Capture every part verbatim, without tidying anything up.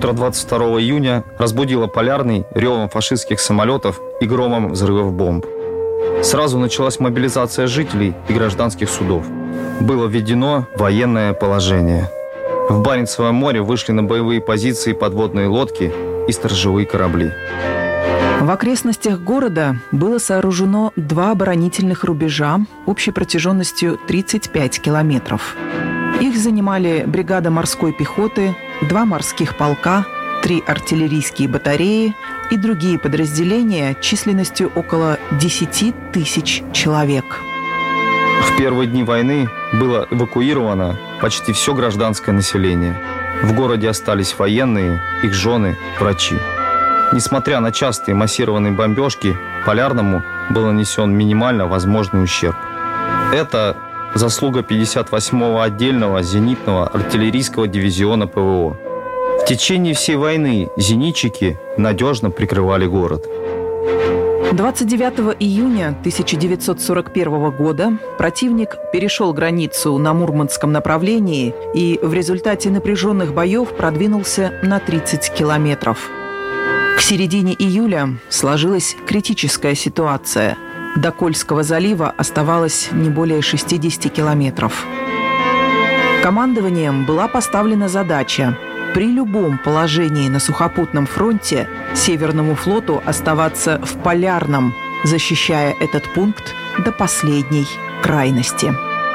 Утро двадцать второго июня разбудило Полярный ревом фашистских самолетов и громом взрывов бомб. Сразу началась мобилизация жителей и гражданских судов. Было введено военное положение. В Баренцевое море вышли на боевые позиции подводные лодки и сторожевые корабли. В окрестностях города было сооружено два оборонительных рубежа общей протяженностью тридцать пять километров. Их занимали бригада морской пехоты, два морских полка, три артиллерийские батареи и другие подразделения численностью около десять тысяч человек. В первые дни войны было эвакуировано почти все гражданское население. В городе остались военные, их жены, врачи. Несмотря на частые массированные бомбежки, Полярному был нанесен минимально возможный ущерб. Это заслуга пятьдесят восьмого отдельного зенитного артиллерийского дивизиона ПВО. В течение всей войны зенитчики надежно прикрывали город. двадцать девятого июня тысяча девятьсот сорок первого года противник перешел границу на Мурманском направлении и в результате напряженных боев продвинулся на тридцать километров. К середине июля сложилась критическая ситуация. До Кольского залива оставалось не более шестьдесят километров. Командованием была поставлена задача при любом положении на сухопутном фронте Северному флоту оставаться в Полярном, защищая этот пункт до последней крайности.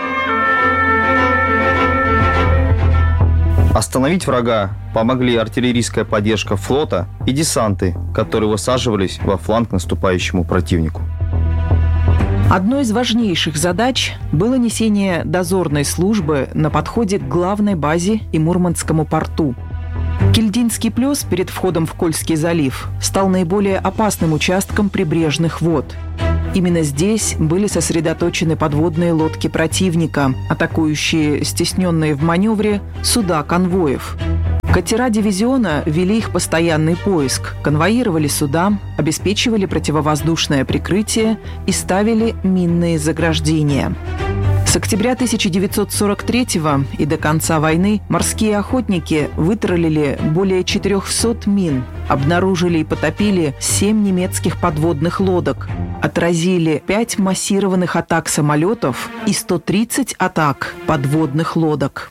Остановить врага помогли артиллерийская поддержка флота и десанты, которые высаживались во фланг наступающему противнику. Одной из важнейших задач было несение дозорной службы на подходе к главной базе и Мурманскому порту. Кильдинский плес перед входом в Кольский залив стал наиболее опасным участком прибрежных вод. Именно здесь были сосредоточены подводные лодки противника, атакующие стесненные в маневре суда конвоев. Катера дивизиона вели их постоянный поиск, конвоировали суда, обеспечивали противовоздушное прикрытие и ставили минные заграждения. С октября тысяча девятьсот сорок третьего и до конца войны морские охотники вытролили более четырехсот мин, обнаружили и потопили семь немецких подводных лодок, отразили пять массированных атак самолетов и сто тридцать атак подводных лодок.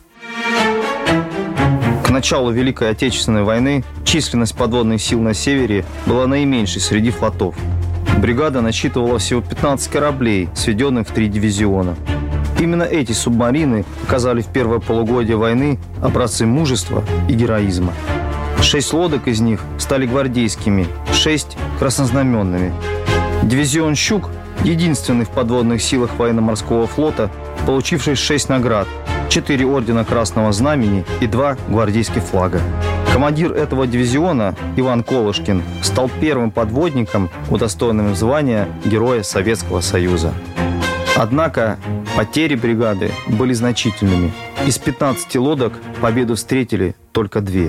К началу Великой Отечественной войны численность подводных сил на севере была наименьшей среди флотов. Бригада насчитывала всего пятнадцать кораблей, сведенных в три дивизиона. Именно эти субмарины показали в первое полугодие войны образцы мужества и героизма. Шесть лодок из них стали гвардейскими, шесть – краснознаменными. Дивизион «Щук» – единственный в подводных силах военно-морского флота, получивший шесть наград, четыре ордена Красного Знамени и два гвардейских флага. Командир этого дивизиона Иван Колышкин стал первым подводником, удостоенным звания Героя Советского Союза. Однако потери бригады были значительными. Из пятнадцати лодок победу встретили только две.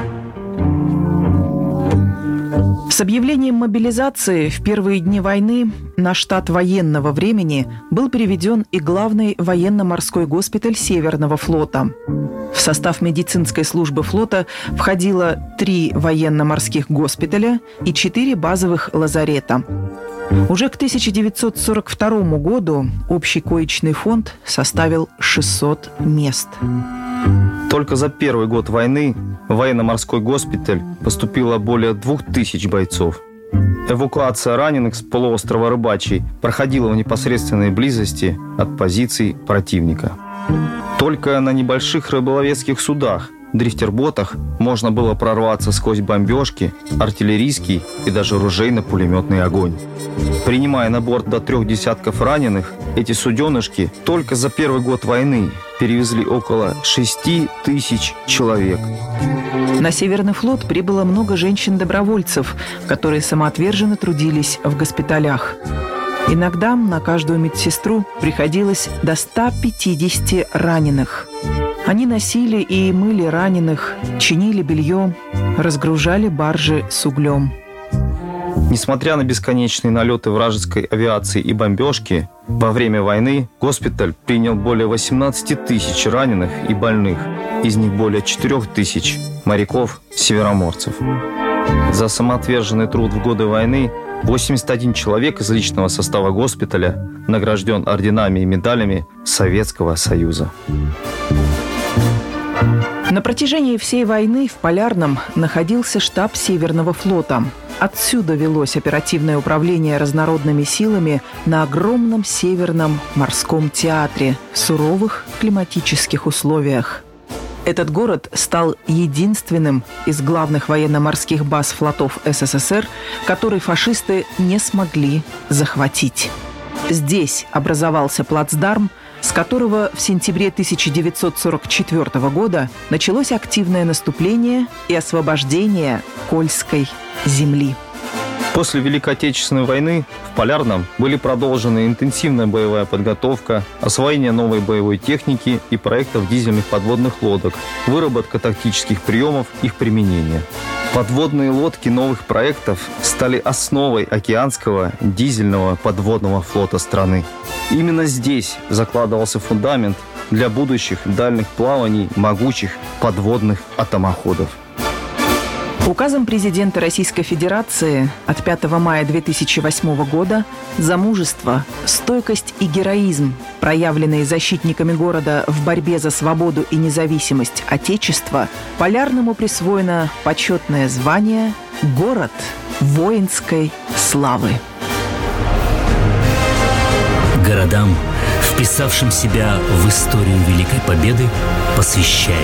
С объявлением мобилизации в первые дни войны на штат военного времени был переведен и главный военно-морской госпиталь Северного флота. В состав медицинской службы флота входило три военно-морских госпиталя и четыре базовых лазарета. Уже к тысяча девятьсот сорок второму году общий коечный фонд составил шестьсот мест. Только за первый год войны в военно-морской госпиталь поступило более двух тысяч бойцов. Эвакуация раненых с полуострова Рыбачий проходила в непосредственной близости от позиций противника. Только на небольших рыболовецких судах, дрифтерботах, можно было прорваться сквозь бомбежки, артиллерийский и даже ружейно-пулеметный огонь. Принимая на борт до трех десятков раненых, эти суденышки только за первый год войны перевезли около шести тысяч человек. На Северный флот прибыло много женщин-добровольцев, которые самоотверженно трудились в госпиталях. Иногда на каждую медсестру приходилось до ста пятидесяти раненых. Они носили и мыли раненых, чинили белье, разгружали баржи с углем. Несмотря на бесконечные налеты вражеской авиации и бомбежки, во время войны госпиталь принял более восемнадцати тысяч раненых и больных, из них более четырёх тысяч моряков-североморцев. За самоотверженный труд в годы войны восемьдесят один человек из личного состава госпиталя награжден орденами и медалями Советского Союза. На протяжении всей войны в Полярном находился штаб Северного флота. Отсюда велось оперативное управление разнородными силами на огромном Северном морском театре в суровых климатических условиях. Этот город стал единственным из главных военно-морских баз флотов СССР, который фашисты не смогли захватить. Здесь образовался плацдарм, с которого в сентябре тысяча девятьсот сорок четвёртого года началось активное наступление и освобождение Кольской земли. После Великой Отечественной войны в Полярном были продолжены интенсивная боевая подготовка, освоение новой боевой техники и проектов дизельных подводных лодок, выработка тактических приемов их применения. Подводные лодки новых проектов стали основой океанского дизельного подводного флота страны. Именно здесь закладывался фундамент для будущих дальних плаваний могучих подводных атомоходов. Указом президента Российской Федерации от пятого мая две тысячи восьмого года за мужество, стойкость и героизм, проявленные защитниками города в борьбе за свободу и независимость Отечества, Полярному присвоено почетное звание «Город воинской славы». Городам, вписавшим себя в историю Великой Победы, посвящается